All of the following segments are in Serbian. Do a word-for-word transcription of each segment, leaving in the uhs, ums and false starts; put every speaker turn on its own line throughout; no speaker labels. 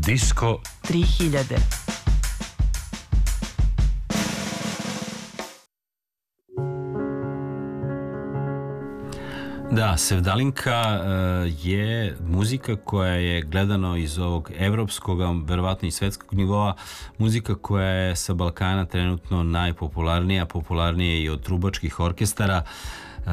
Disko
tri hiljade.
Da, sevdalinka uh, je muzika koja je gledano iz ovog evropskog, verovatno i svetskog nivoa, muzika koja je sa Balkana trenutno najpopularnija, popularnije i od trubačkih orkestara. Uh,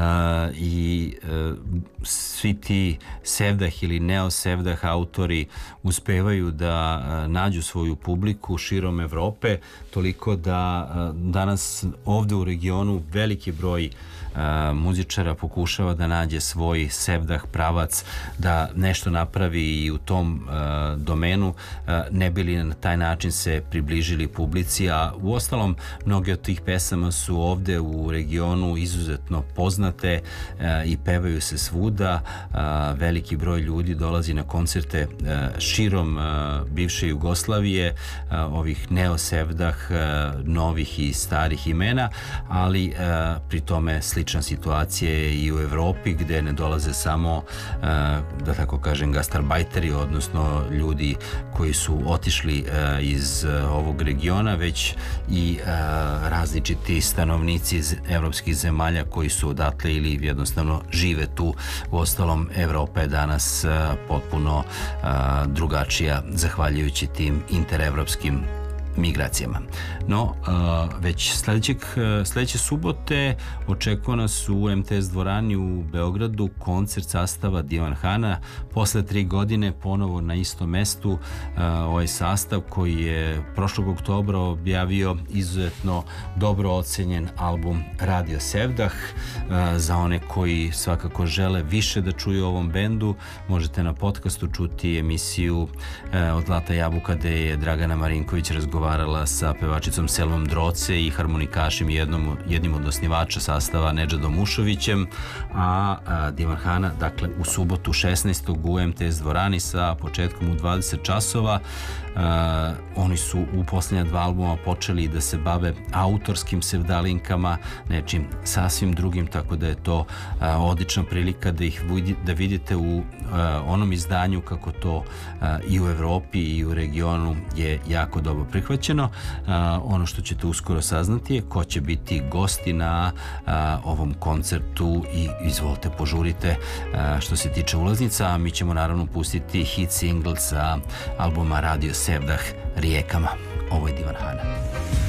i uh, svi ti sevdah ili neosevdah autori uspevaju da uh, nađu svoju publiku širom Evrope, toliko da uh, danas ovde u regionu veliki broj uh, muzičara pokušava da nađe svoj sevdah pravac, da nešto napravi i u tom uh, domenu, uh, ne bi li na taj način se približili publici, a u ostalom mnoge od tih pesama su ovde u regionu izuzetno poznate poznate i pevaju se svuda. Veliki broj ljudi dolazi na koncerte širom bivše Jugoslavije, ovih neosevdah, novih i starih imena, ali pri tome slična situacija je i u Evropi, gde ne dolaze samo, da tako kažem, gastarbajteri, odnosno ljudi koji su otišli iz ovog regiona, već i različiti stanovnici iz evropskih zemalja koji su odatle ili jednostavno žive tu. U ostalom, Evropa je danas potpuno drugačija zahvaljujući tim interevropskim migracijama. No, već sledećeg, sledeće subote očekuje nas u em te es dvorani u Beogradu koncert sastava Divan Hana. Posle tri godine ponovo na istom mestu ovaj sastav koji je prošlog oktobra objavio izuzetno dobro ocenjen album Radio Sevdah. Za one koji svakako žele više da čuju o ovom bendu, možete na podcastu čuti emisiju od Zlata jabuka gde je Dragana Marinković razgovarala sa pevačicom Selmom Droce i harmonikašem jednom, jednim od osnivača sastava Nedžadom Mušovićem, a, a Divan Hana, dakle, u subotu šesnaestog u em te es dvorani sa početkom u dvadeset časova. Uh, oni su u posljednja dva albuma počeli da se bave autorskim sevdalinkama, nečim sasvim drugim, tako da je to uh, odlična prilika da ih vidi, da vidite u uh, onom izdanju kako to uh, i u Evropi i u regionu je jako dobro prihvaćeno. Uh, ono što ćete uskoro saznati je ko će biti gosti na uh, ovom koncertu i izvolite, požurite uh, što se tiče ulaznica, a mi ćemo naravno pustiti hit single sa albuma Radio Sevdah Rijekama. Ovo je Divan Hana.